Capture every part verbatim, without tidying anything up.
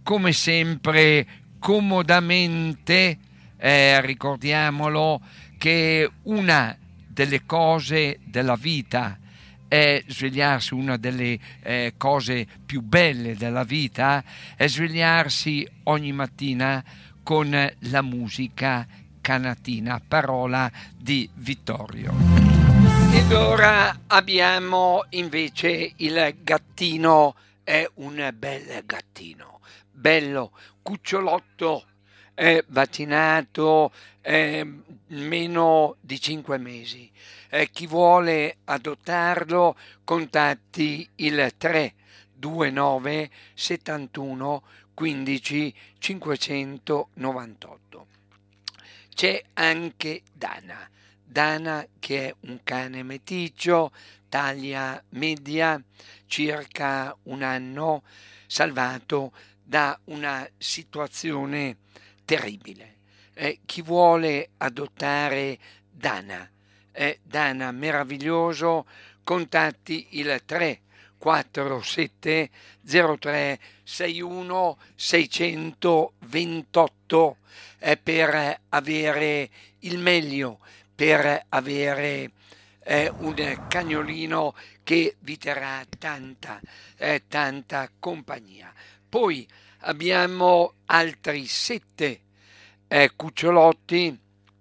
come sempre comodamente, eh, ricordiamolo che una delle cose della vita è svegliarsi, una delle eh, cose più belle della vita è svegliarsi ogni mattina con la musica canatina, parola di Vittorio. Ed ora abbiamo invece il gattino, è un bel gattino, bello, cucciolotto, è vaccinato, è meno di cinque mesi. Eh, chi vuole adottarlo contatti il tre due nove settantuno quindici cinquecentonovantotto. C'è anche Dana, Dana che è un cane meticcio, taglia media, circa un anno, salvato da una situazione terribile. Eh, chi vuole adottare Dana, eh, Dana meraviglioso, contatti il tre quattro sette zero tre sei uno sei ventotto eh, per avere il meglio, per avere eh, un cagnolino che vi terrà tanta, eh, tanta compagnia. Poi abbiamo altri sette eh, cucciolotti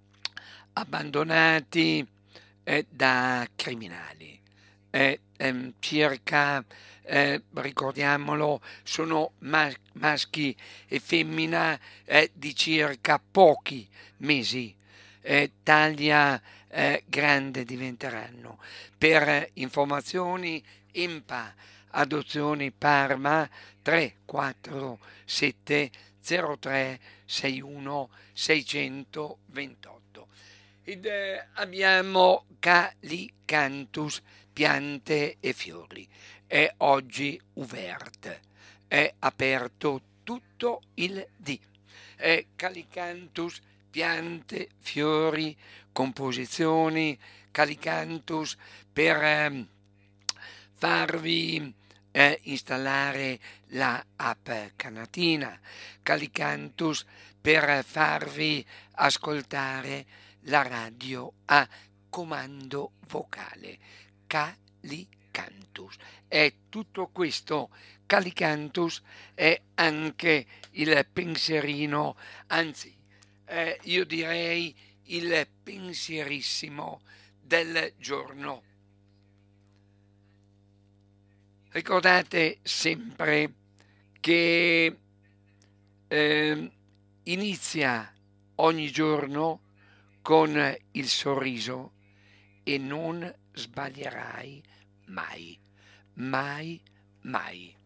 abbandonati eh, da criminali. Eh, ehm, circa, eh, ricordiamolo, sono mas- maschi e femmina eh, di circa pochi mesi. Eh, taglia eh, grande diventeranno. Per informazioni Empa Adozioni Parma tre quattro sette zero tre sei uno sei ventotto. Ed eh, abbiamo Calicanthus piante e fiori. È oggi uvert, è aperto tutto il dì. È Calicanthus piante, fiori, composizioni, Calicanthus per eh, farvi eh, installare la app Canatina, Calicanthus per farvi ascoltare la radio a comando vocale. Calicanthus. È tutto questo. Calicanthus è anche il pensierino, anzi, eh, io direi il pensierissimo del giorno. Ricordate sempre che eh, inizia ogni giorno con il sorriso e non sbaglierai mai, mai, mai.